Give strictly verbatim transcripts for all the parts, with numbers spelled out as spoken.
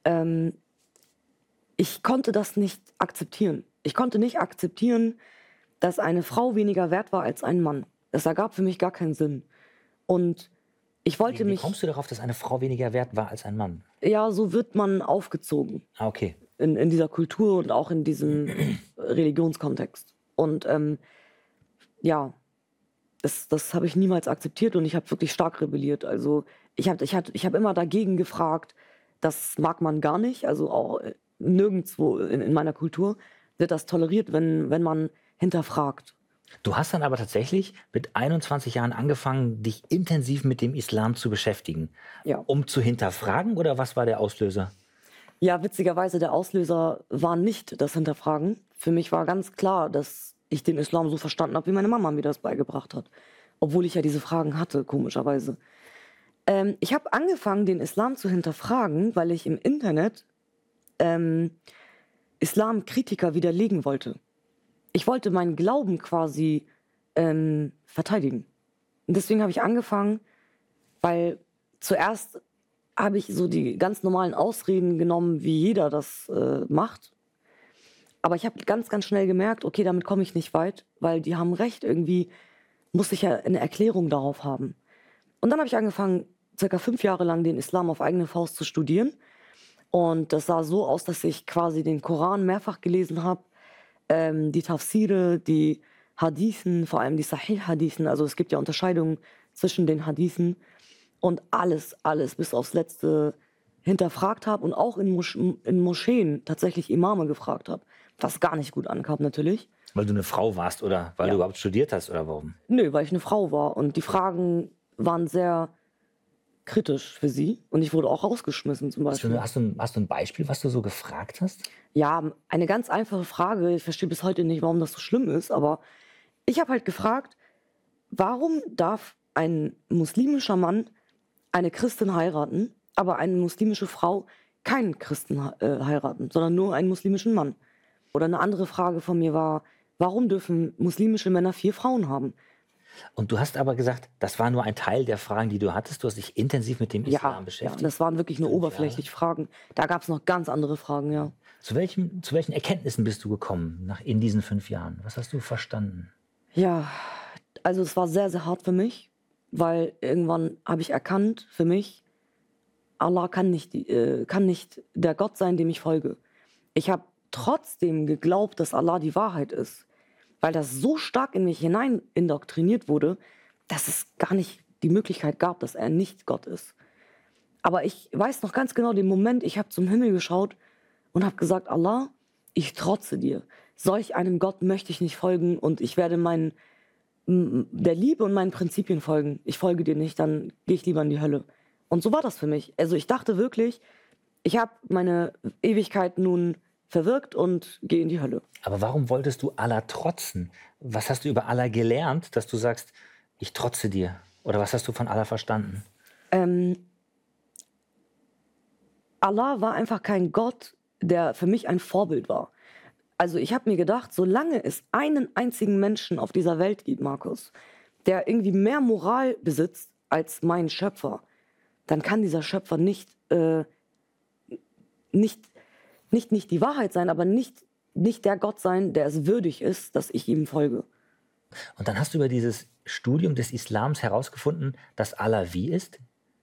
ähm, ich konnte das nicht akzeptieren. Ich konnte nicht akzeptieren, dass eine Frau weniger wert war als ein Mann. Das ergab für mich gar keinen Sinn. Und ich wollte Wie wie mich kommst du darauf, dass eine Frau weniger wert war als ein Mann? ja, so wird man aufgezogen Ah, okay. in in dieser Kultur und auch in diesem Religionskontext. Und, ähm, ja, das das habe ich niemals akzeptiert und ich habe wirklich stark rebelliert. Also, ich habe ich hatte ich habe immer dagegen gefragt. Das mag man gar nicht. Also, auch, äh, nirgendswo in in meiner Kultur wird das toleriert, wenn wenn man hinterfragt. Du hast dann aber tatsächlich mit einundzwanzig Jahren angefangen, dich intensiv mit dem Islam zu beschäftigen, Ja. um zu hinterfragen oder was war der Auslöser? Ja, witzigerweise, der Auslöser war nicht das Hinterfragen. Für mich war ganz klar, dass ich den Islam so verstanden habe, wie meine Mama mir das beigebracht hat, obwohl ich ja diese Fragen hatte, komischerweise. Ähm, ich habe angefangen, den Islam zu hinterfragen, weil ich im Internet, ähm, Islamkritiker widerlegen wollte. Ich wollte meinen Glauben quasi, ähm, verteidigen. Und deswegen habe ich angefangen, weil zuerst habe ich so die ganz normalen Ausreden genommen, wie jeder das, äh, macht. Aber ich habe ganz, ganz schnell gemerkt: „Okay, damit komme ich nicht weit, weil die haben recht. Irgendwie muss ich ja 'ne Erklärung darauf haben.“ Und dann habe ich angefangen, circa fünf Jahre lang den Islam auf eigene Faust zu studieren. Und das sah so aus, dass ich quasi den Koran mehrfach gelesen habe, ähm, die Tafsire, die Hadithen, vor allem die Sahih-Hadithen. Also, es gibt ja Unterscheidungen zwischen den Hadithen und alles, alles bis aufs Letzte hinterfragt habe und auch in Mosch in Moscheen tatsächlich Imame gefragt habe, was gar nicht gut ankam natürlich. Weil du eine Frau warst oder weil du Ja. überhaupt studiert hast oder warum? Nö, weil ich 'ne Frau war und die Fragen waren sehr kritisch für sie und ich wurde auch rausgeschmissen zum Hast du 'ne Beispiel. hast du 'n hast du 'n Beispiel, was du so gefragt hast? Ja, eine ganz einfache Frage. Ich verstehe bis heute nicht, warum das so schlimm ist, aber ich habe halt gefragt: „Warum darf ein muslimischer Mann eine Christin heiraten, aber eine muslimische Frau keinen Christen hei äh, heiraten, sondern nur einen muslimischen Mann?“ Oder 'ne andere Frage von mir war: „Warum dürfen muslimische Männer vier Frauen haben?“ Und du hast aber gesagt, das war nur ein Teil der Fragen, die du hattest. Du hast dich intensiv mit dem Ja, Islam ja, beschäftigt, das waren wirklich nur fünf Jahre. oberflächlich Fragen. Da gab's noch ganz andere Fragen, ja. Zu welchem zu welchen Erkenntnissen bist du gekommen nach in diesen fünf Jahren? Was hast du verstanden? Ja, also es war sehr, sehr hart für mich, weil irgendwann habe ich erkannt für mich, Allah kann nicht die äh, kann nicht der Gott sein, dem ich folge. Ich habe trotzdem geglaubt, dass Allah die Wahrheit ist, weil das so stark in mich hinein indoktriniert wurde, dass es gar nicht die Möglichkeit gab, dass er nicht Gott ist. Aber ich weiß noch ganz genau den Moment, ich habe zum Himmel geschaut und habe gesagt: „Allah, ich trotze dir. Solch einem Gott möchte ich nicht folgen und ich werde meinen m der Liebe und meinen Prinzipien folgen. Ich folge dir nicht, dann gehe ich lieber in die Hölle.“ Und so war das für mich. Also, ich dachte wirklich, ich habe meine Ewigkeit nun verwirkt und gehe in die Hölle. Aber warum wolltest du Allah trotzen? Was hast du über Allah gelernt, dass du sagst: „Ich trotze dir“? Oder was hast du von Allah verstanden? Ähm Allah war einfach kein Gott, der für mich ein Vorbild war. Also, ich habe mir gedacht, solange es einen einzigen Menschen auf dieser Welt gibt, Markus, der irgendwie mehr Moral besitzt als mein Schöpfer, dann kann dieser Schöpfer nicht, äh, nicht nicht nicht die Wahrheit sein, aber nicht nicht der Gott sein, der es würdig ist, dass ich ihm folge. Und dann hast du über dieses Studium des Islams herausgefunden, dass Allah wie ist?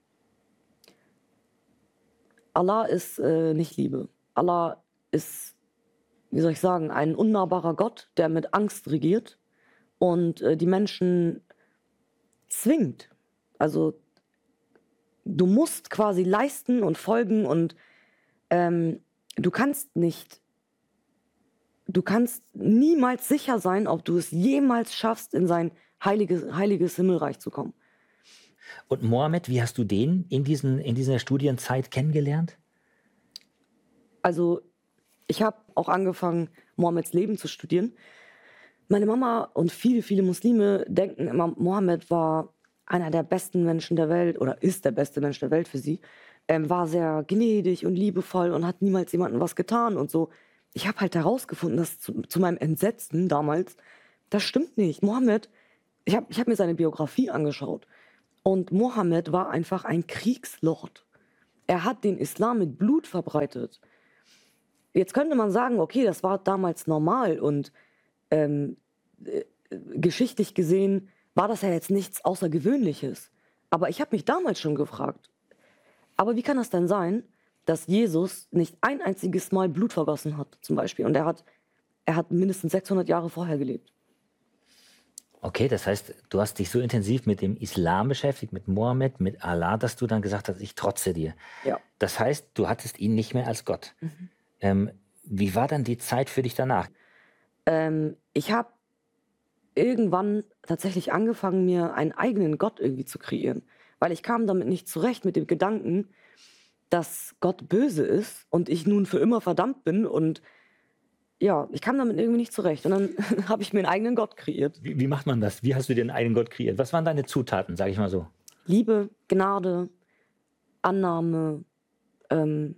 Allah ist, äh, nicht Liebe. Allah ist, wie soll ich sagen, ein unnahbarer Gott, der mit Angst regiert und, äh, die Menschen zwingt. Also, du musst quasi leisten und folgen und, ähm, du kannst nicht du kannst niemals sicher sein, ob du es jemals schaffst, in sein heiliges heiliges Himmelreich zu kommen. Und Mohammed, wie hast du den in diesen in dieser Studienzeit kennengelernt? Also, ich habe auch angefangen, Mohammeds Leben zu studieren. Meine Mama und viele, viele Muslime denken immer, Mohammed war einer der besten Menschen der Welt oder ist der beste Mensch der Welt für sie, ähm, war sehr gnädig und liebevoll und hat niemals jemandem was getan und so. Ich habe halt herausgefunden, dass zu zu meinem Entsetzen damals, das stimmt nicht. Mohammed ich habe ich habe mir seine Biografie angeschaut und Mohammed war einfach ein Kriegslord. Er hat den Islam mit Blut verbreitet. Jetzt könnte man sagen, okay, das war damals normal und ähm, äh, geschichtlich gesehen war das ja jetzt nichts Außergewöhnliches. Aber ich habe mich damals schon gefragt, aber wie kann das denn sein, dass Jesus nicht ein einziges Mal Blut vergossen hat, zum Beispiel? Und er hat, er hat mindestens sechshundert Jahre vorher gelebt. Okay, das heißt, du hast dich so intensiv mit dem Islam beschäftigt, mit Mohammed, mit Allah, dass du dann gesagt hast, ich trotze dir. Ja. Das heißt, du hattest ihn nicht mehr als Gott. Ähm, wie war dann die Zeit für dich danach? Ähm, ich habe irgendwann tatsächlich angefangen, mir einen eigenen Gott irgendwie zu kreieren. Weil ich kam damit nicht zurecht mit dem Gedanken, dass Gott böse ist und ich nun für immer verdammt bin. Und ja, ich kam damit irgendwie nicht zurecht. Und dann habe ich mir einen eigenen Gott kreiert. Wie, wie macht man das? Wie hast du dir einen eigenen Gott kreiert? Was waren deine Zutaten, sage ich mal so? Liebe, Gnade, Annahme. Ähm,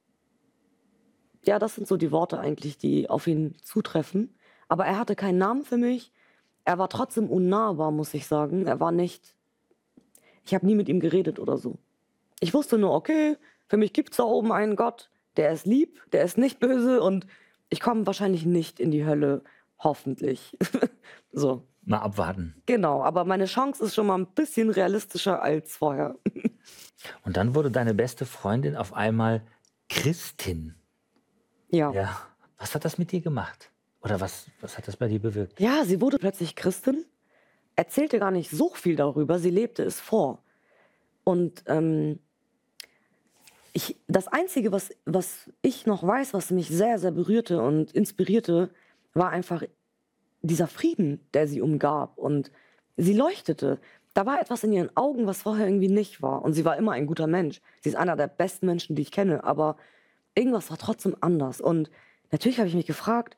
ja, das sind so die Worte eigentlich, die auf ihn zutreffen. Aber er hatte keinen Namen für mich. Er war trotzdem unnahbar, muss ich sagen. Er war nicht. Ich habe nie mit ihm geredet oder so. Ich wusste nur, okay, für mich gibt es da oben einen Gott, der ist lieb, der ist nicht böse und ich komme wahrscheinlich nicht in die Hölle, hoffentlich. So, Mal abwarten. genau. Aber meine Chance ist schon mal ein bisschen realistischer als vorher. Und dann wurde deine beste Freundin auf einmal Christin. Ja. Ja. Was hat das mit dir gemacht? Oder was, was hat das bei dir bewirkt? Ja, sie wurde plötzlich Christin, erzählte gar nicht so viel darüber, sie lebte es vor. Und ähm, ich, das Einzige, was, was ich noch weiß, was mich sehr, sehr berührte und inspirierte, war einfach dieser Frieden, der sie umgab. Und sie leuchtete. Da war etwas in ihren Augen, was vorher irgendwie nicht war. Und sie war immer ein guter Mensch. Sie ist einer der besten Menschen, die ich kenne. Aber irgendwas war trotzdem anders. Und natürlich habe ich mich gefragt,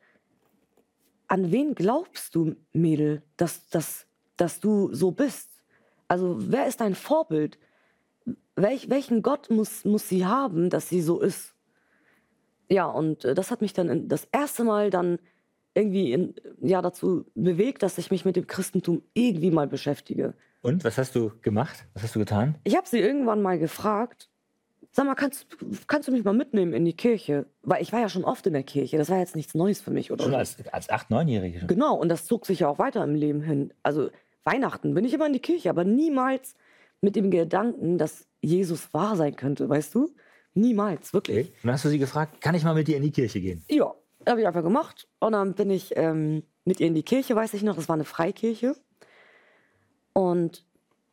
an wen glaubst du, Mädel, dass, dass, dass du so bist? Also wer ist dein Vorbild? Welch, welchen Gott muss, muss sie haben, dass sie so ist? Ja, und äh, das hat mich dann in, das erste Mal dann irgendwie in, ja, dazu bewegt, dass ich mich mit dem Christentum irgendwie mal beschäftige. Und was hast du gemacht? Was hast du getan? Ich habe sie irgendwann mal gefragt, sag mal, kannst, kannst du mich mal mitnehmen in die Kirche? Weil ich war ja schon oft in der Kirche, das war jetzt nichts Neues für mich. Oder Schon so. als, als acht-, neunjährige schon. Genau, und das zog sich ja auch weiter im Leben hin. Also Weihnachten bin ich immer in die Kirche, aber niemals mit dem Gedanken, dass Jesus wahr sein könnte, weißt du? Niemals, wirklich. Okay. Und dann hast du sie gefragt, kann ich mal mit dir in die Kirche gehen? Ja, habe ich einfach gemacht. Und dann bin ich ähm, mit ihr in die Kirche, weiß ich noch, das war eine Freikirche. Und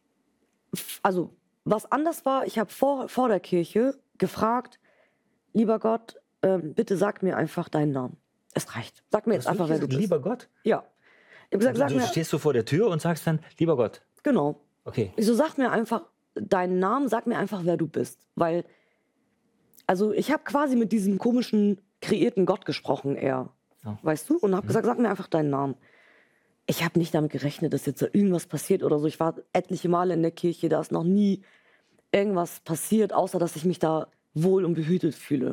f- also, was anders war, ich habe vor, vor der Kirche gefragt, lieber Gott, ähm, bitte sag mir einfach deinen Namen. Es reicht. Sag mir jetzt Hast du einfach, wer du gesagt, bist. lieber Gott? Ja. Ich habe gesagt, sag Du mir, stehst so vor der Tür und sagst dann, lieber Gott. genau. Okay. Ich so, sag mir einfach deinen Namen, sag mir einfach, wer du bist. Weil, also ich habe quasi mit diesem komischen, kreierten Gott gesprochen eher. Ja. Weißt du? Und habe gesagt, sag mir einfach deinen Namen. Ich habe nicht damit gerechnet, dass jetzt da irgendwas passiert oder so. Ich war etliche Male in der Kirche, da ist noch nie irgendwas passiert, außer dass ich mich da wohl und behütet fühle.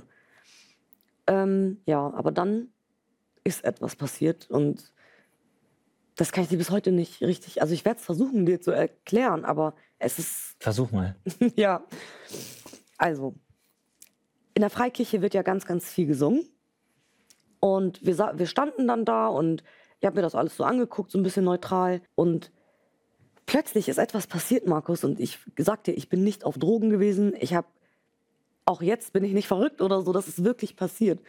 Ähm, ja, aber dann ist etwas passiert und das kann ich dir bis heute nicht richtig. Also ich werde es versuchen, dir zu erklären, aber es ist Versuch mal. ja. Also in der Freikirche wird ja ganz, ganz viel gesungen und wir, sa- wir standen dann da und ich habe mir das alles so angeguckt, so ein bisschen neutral und plötzlich ist etwas passiert, Markus, und ich sagte, ich bin nicht auf Drogen gewesen. Ich habe auch jetzt bin ich nicht verrückt oder so, das ist wirklich passiert.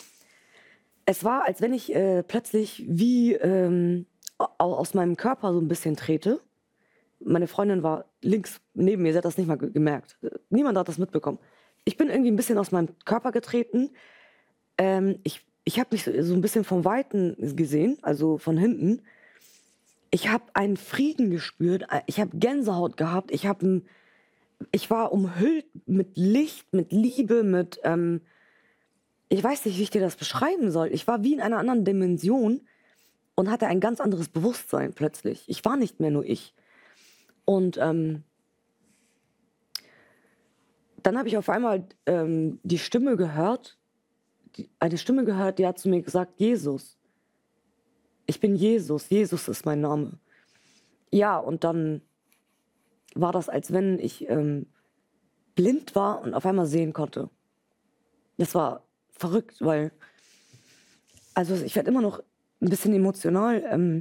Es war, als wenn ich äh, plötzlich wie ähm, au- aus meinem Körper so ein bisschen trete. Meine Freundin war links neben mir, sie hat das nicht mal ge- gemerkt. Niemand hat das mitbekommen. Ich bin irgendwie ein bisschen aus meinem Körper getreten. Ähm, ich ich habe mich so, so ein bisschen vom Weiten gesehen, also von hinten. Ich habe einen Frieden gespürt, ich habe Gänsehaut gehabt, ich, hab ein, ich war umhüllt mit Licht, mit Liebe, mit... Ähm, ich weiß nicht, wie ich dir das beschreiben soll. Ich war wie in einer anderen Dimension und hatte ein ganz anderes Bewusstsein plötzlich. Ich war nicht mehr nur ich. Und ähm, dann habe ich auf einmal ähm, die Stimme gehört, die, eine Stimme gehört, die hat zu mir gesagt, Jesus. Ich bin Jesus, Jesus ist mein Name. Ja, und dann war das, als wenn ich ähm, blind war und auf einmal sehen konnte. Das war verrückt, weil, also ich werde immer noch ein bisschen emotional. Ähm,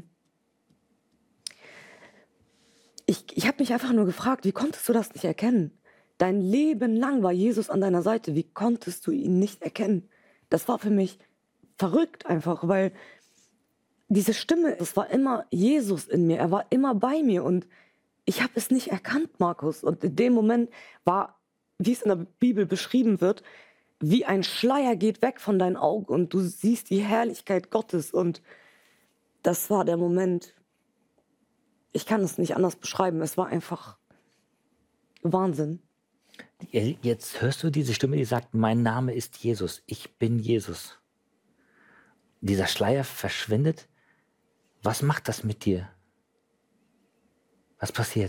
ich ich habe mich einfach nur gefragt, wie konntest du das nicht erkennen? Dein Leben lang war Jesus an deiner Seite. Wie konntest du ihn nicht erkennen? Das war für mich verrückt einfach, weil diese Stimme, es war immer Jesus in mir. Er war immer bei mir und ich habe es nicht erkannt, Markus. Und in dem Moment war, wie es in der Bibel beschrieben wird, wie ein Schleier geht weg von deinen Augen und du siehst die Herrlichkeit Gottes. Und das war der Moment, ich kann es nicht anders beschreiben. Es war einfach Wahnsinn. Jetzt hörst du diese Stimme, die sagt, mein Name ist Jesus, ich bin Jesus. Dieser Schleier verschwindet. Was macht das mit dir? Was passiert?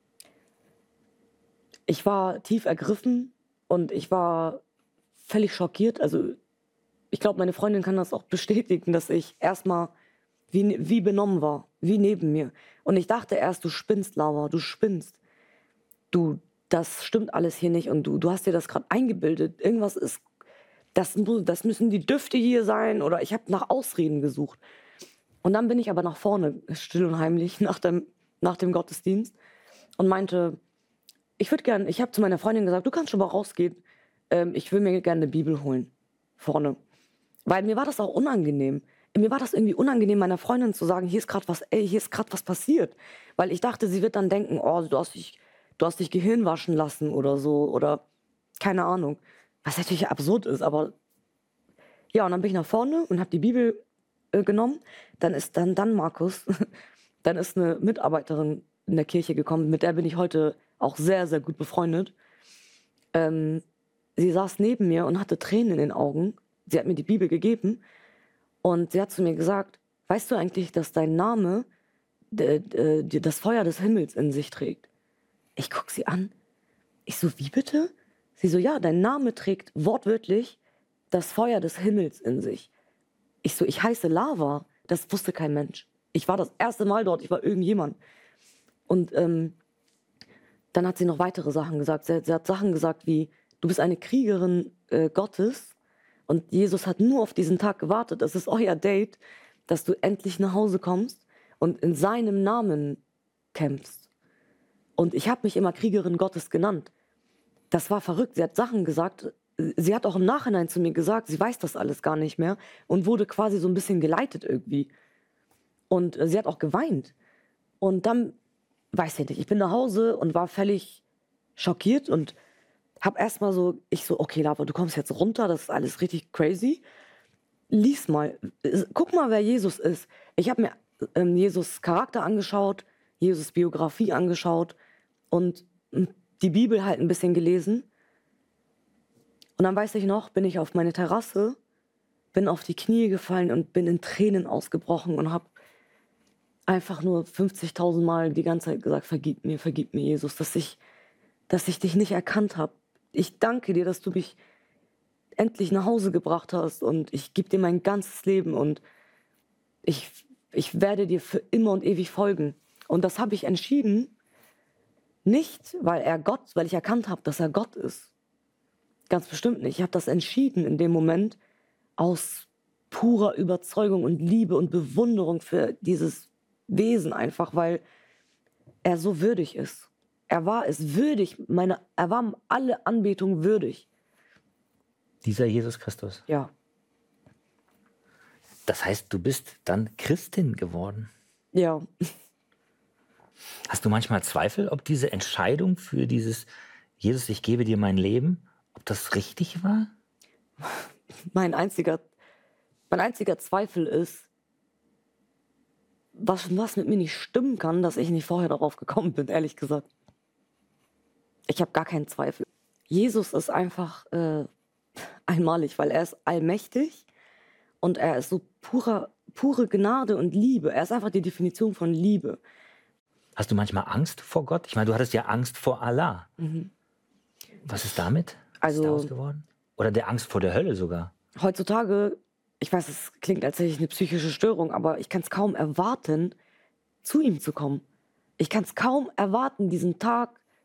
Ich war tief ergriffen und ich war völlig schockiert. Also ich glaube, meine Freundin kann das auch bestätigen, dass ich erstmal wie, wie benommen war, wie neben mir. Und ich dachte erst, du spinnst, Laura, du spinnst. Du, das stimmt alles hier nicht und du, du hast dir das gerade eingebildet. Irgendwas ist, das, das müssen die Düfte hier sein oder ich habe nach Ausreden gesucht. Und dann bin ich aber nach vorne, still und heimlich, nach dem, nach dem Gottesdienst und meinte, ich würde gerne, ich habe zu meiner Freundin gesagt, du kannst schon mal rausgehen, ähm, ich will mir gerne eine Bibel holen, vorne. Weil mir war das auch unangenehm. Mir war das irgendwie unangenehm, meiner Freundin zu sagen, hier ist gerade was, ey, hier ist gerade was passiert. Weil ich dachte, sie wird dann denken, oh, du hast dich, du hast dich Gehirn waschen lassen oder so oder keine Ahnung. Was natürlich absurd ist, aber ja, und dann bin ich nach vorne und habe die Bibel äh, genommen. Dann ist dann, dann Markus, dann ist eine Mitarbeiterin in der Kirche gekommen, mit der bin ich heute auch sehr, sehr gut befreundet. Ähm, sie saß neben mir und hatte Tränen in den Augen. Sie hat mir die Bibel gegeben und sie hat zu mir gesagt, weißt du eigentlich, dass dein Name d- d- das Feuer des Himmels in sich trägt? Ich gucke sie an. Ich so, wie bitte? Sie so, ja, dein Name trägt wortwörtlich das Feuer des Himmels in sich. Ich so, ich heiße Lava. Das wusste kein Mensch. Ich war das erste Mal dort, ich war irgendjemand. Und ähm, dann hat sie noch weitere Sachen gesagt. Sie, sie hat Sachen gesagt wie, du bist eine Kriegerin äh, Gottes und Jesus hat nur auf diesen Tag gewartet. Das ist euer Date, dass du endlich nach Hause kommst und in seinem Namen kämpfst. Und ich habe mich immer Kriegerin Gottes genannt. Das war verrückt. Sie hat Sachen gesagt. Sie hat auch im Nachhinein zu mir gesagt, sie weiß das alles gar nicht mehr und wurde quasi so ein bisschen geleitet irgendwie. Und äh, sie hat auch geweint. Und dann, weiß ich nicht, ich bin nach Hause und war völlig schockiert und habe erstmal so, ich so, okay, Lava, du kommst jetzt runter, das ist alles richtig crazy. Lies mal, guck mal, wer Jesus ist. Ich habe mir ähm, Jesus Charakter angeschaut, Jesus Biografie angeschaut und mm, die Bibel halt ein bisschen gelesen. Und dann weiß ich noch, bin ich auf meine Terrasse, bin auf die Knie gefallen und bin in Tränen ausgebrochen und habe einfach nur fünfzigtausend Mal die ganze Zeit gesagt, vergib mir, vergib mir, Jesus, dass ich, dass ich dich nicht erkannt habe. Ich danke dir, dass du mich endlich nach Hause gebracht hast und ich gebe dir mein ganzes Leben und ich, ich werde dir für immer und ewig folgen. Und das habe ich entschieden, nicht, weil er Gott, weil ich erkannt habe, dass er Gott ist. Ganz bestimmt nicht. Ich habe das entschieden in dem Moment aus purer Überzeugung und Liebe und Bewunderung für dieses Wesen einfach, weil er so würdig ist. Er war es würdig, meine, er war alle Anbetung würdig. Dieser Jesus Christus. Ja. Das heißt, du bist dann Christin geworden. Ja. Hast du manchmal Zweifel, ob diese Entscheidung für dieses Jesus, ich gebe dir mein Leben, ob das richtig war? Mein einziger, mein einziger Zweifel ist, was, was mit mir nicht stimmen kann, dass ich nicht vorher darauf gekommen bin, ehrlich gesagt. Ich habe gar keinen Zweifel. Jesus ist einfach äh, einmalig, weil er ist allmächtig und er ist so purer, pure Gnade und Liebe. Er ist einfach die Definition von Liebe. Hast du manchmal Angst vor Gott? Ich meine, du hattest ja Angst vor Allah. Mhm. Was ist damit? Was Also- ist daraus geworden? Oder der Angst vor der Hölle sogar? Heutzutage, ich weiß, es klingt, als hätte ich eine psychische Störung, aber ich kann es kaum erwarten, zu ihm zu kommen. Ich kann es kaum erwarten, diesen Tag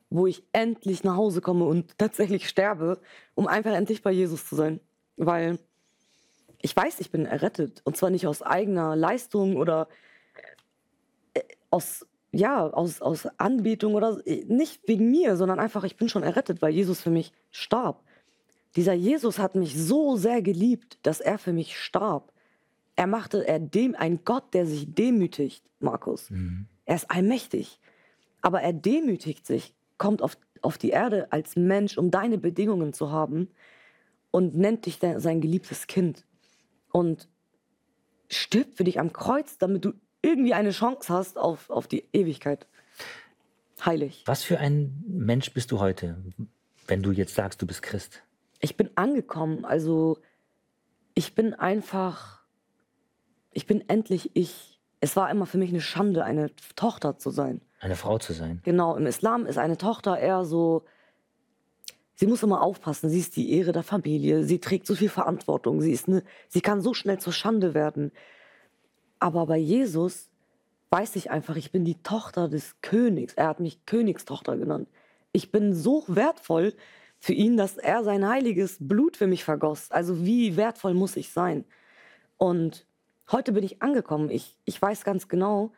wo ich endlich nach Hause komme und tatsächlich sterbe, um einfach endlich bei Jesus zu sein. Weil ich weiß, ich bin errettet. Und zwar nicht aus eigener Leistung oder äh, aus, ja, aus, aus Anbetung oder äh, nicht wegen mir, sondern einfach, ich bin schon errettet, weil Jesus für mich starb. Dieser Jesus hat mich so sehr geliebt, dass er für mich starb. Er machte er dem ein Gott, der sich demütigt, Markus. Mhm. Er ist allmächtig, aber er demütigt sich, kommt auf, auf die Erde als Mensch, um deine Bedingungen zu haben und nennt dich de- sein geliebtes Kind und stirbt für dich am Kreuz, damit du irgendwie eine Chance hast auf, auf die Ewigkeit. Heilig. Was für ein Mensch bist du heute, wenn du jetzt sagst, du bist Christ? Ich bin angekommen, also ich bin einfach, ich bin endlich ich. Es war immer für mich eine Schande, eine Tochter zu sein. Eine Frau zu sein? Genau, im Islam ist eine Tochter eher so, sie muss immer aufpassen, sie ist die Ehre der Familie, sie trägt so viel Verantwortung, sie ist eine, sie kann so schnell zur Schande werden. Aber bei Jesus weiß ich einfach, ich bin die Tochter des Königs. Er hat mich Königstochter genannt. Ich bin so wertvoll für ihn, dass er sein heiliges Blut für mich vergoss. Also wie wertvoll muss ich sein? Und heute bin ich angekommen. Ich, ich weiß ganz genau,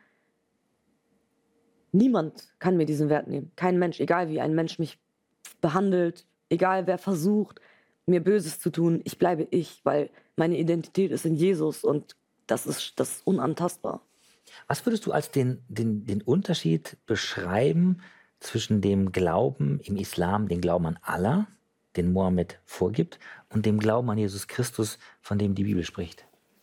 niemand kann mir diesen Wert nehmen. Kein Mensch, egal wie ein Mensch mich behandelt, egal wer versucht, mir Böses zu tun. Ich bleibe ich, weil meine Identität ist in Jesus und das ist, das ist unantastbar. Was würdest du als den, den, den Unterschied beschreiben zwischen dem Glauben im Islam, den Glauben an Allah, den Mohammed vorgibt, und dem Glauben an Jesus Christus, von dem die Bibel spricht?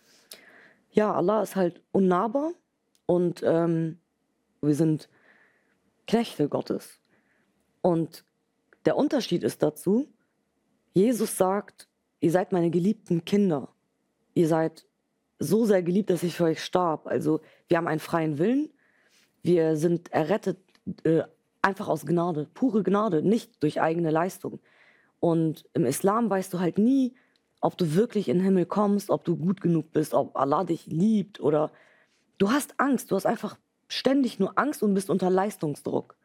Ja, Allah ist halt unnahbar und ähm, wir sind Knechte Gottes. Und der Unterschied ist dazu, Jesus sagt, ihr seid meine geliebten Kinder. Ihr seid so sehr geliebt, dass ich für euch starb. Also wir haben einen freien Willen, wir sind errettet äh, einfach aus Gnade, pure Gnade, nicht durch eigene Leistung. Und im Islam weißt du halt nie, ob du wirklich in den Himmel kommst, ob du gut genug bist, ob Allah dich liebt oder du hast Angst, du hast einfach ständig nur Angst und bist unter Leistungsdruck.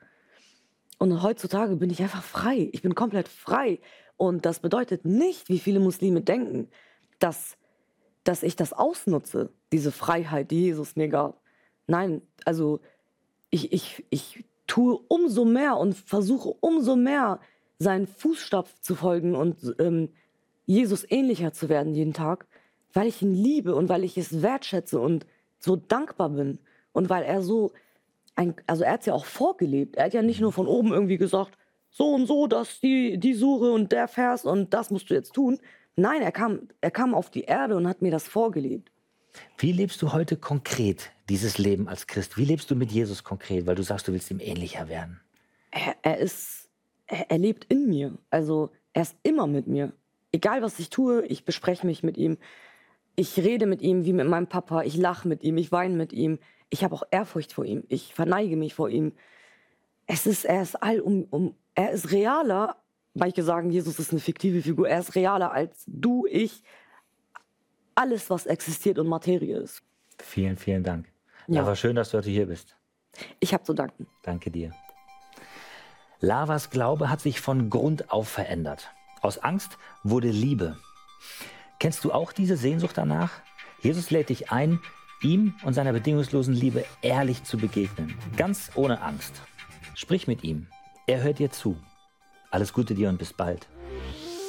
Und heutzutage bin ich einfach frei, ich bin komplett frei. Und das bedeutet nicht, wie viele Muslime denken, dass, dass ich das ausnutze, diese Freiheit, die Jesus mir gab. Nein, also ich, ich, ich tue umso mehr und versuche umso mehr, seinen Fußstapfen zu folgen und ähm, Jesus ähnlicher zu werden jeden Tag, weil ich ihn liebe und weil ich es wertschätze und so dankbar bin. Und weil er so, ein, also er hat es ja auch vorgelebt. Er hat ja nicht nur von oben irgendwie gesagt, so und so, das die, die Sure und der Vers und das musst du jetzt tun. Nein, er kam, er kam auf die Erde und hat mir das vorgelebt. Wie lebst du heute konkret dieses Leben als Christ? Wie lebst du mit Jesus konkret, weil du sagst, du willst ihm ähnlicher werden? Er, er ist, er, er lebt in mir. Also er ist immer mit mir. Egal, was ich tue, ich bespreche mich mit ihm. Ich rede mit ihm wie mit meinem Papa. Ich lache mit ihm, ich weine mit ihm. Ich habe auch Ehrfurcht vor ihm. Ich verneige mich vor ihm. Es ist, er ist all um, um, er ist realer. Manche sagen, Jesus ist eine fiktive Figur. Er ist realer als du, ich, alles, was existiert und Materie ist. Vielen, vielen Dank. Ja. Lava, schön, dass du heute hier bist. Ich habe zu danken. Danke dir. Lavas Glaube hat sich von Grund auf verändert. Aus Angst wurde Liebe. Kennst du auch diese Sehnsucht danach? Jesus lädt dich ein, ihm und seiner bedingungslosen Liebe ehrlich zu begegnen. Ganz ohne Angst. Sprich mit ihm. Er hört dir zu. Alles Gute dir und bis bald.